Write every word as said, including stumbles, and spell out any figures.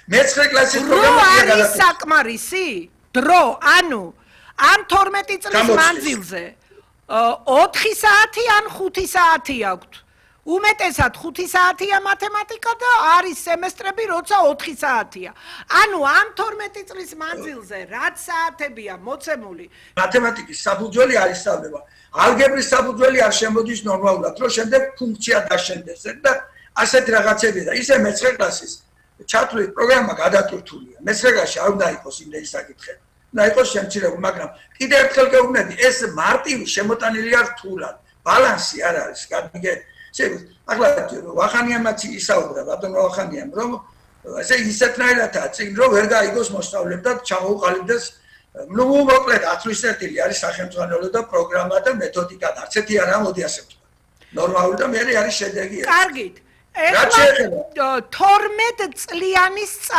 მეცხრე კლასის დრო პროგრამა არის საკმარისი დრო ანუ ამ თორმეტი წლის გამოჩნდეს. მანძილზე ოთხი საათი ან ხუთი საათი აქვთ უმეტესად ხუთი საათია მათემატიკა და არის სემესტრები როცა ოთხი საათია ანუ ამ თორმეტი წლის მანძილზე რაც საათებია მოცემული მათემატიკის საფუძველი არის სწავლება ალგებრის საფუძველი არ შემოდის ნორმალურად რომ შემდეგ ფუნქცია დაშენდეს და ასეთ რაღაცები და ისე მეცხრე კლასის ჩათვლის პროგრამა გადატვირთულია მეცხრე კლასში არ უნდა იყოს იმდენი საკითხები და იყოს შემცირებული მაგრამ კიდევ ერთხელ გეუბნები ეს მარტივი შემოტანილია რთულად ბალანსი არ არის კარგი ახლა ვახანიამაც ისაუბრა ბატონო ვახანიამ რომ ესე ისეთნაირადაა წინ რომ ვერ გაიგოს მოსწავლეებთან ჩამოუყალიბდეს ну მოკლედ ათვლის წერტილი არის სახელმძღვანელო და პროგრამა და მეთოდიკა და არც ერთი არა მოდი ასე ვთქვა ნორმალური და მე არის შედეგი კარგით ეხლა თორმეტ წლიანის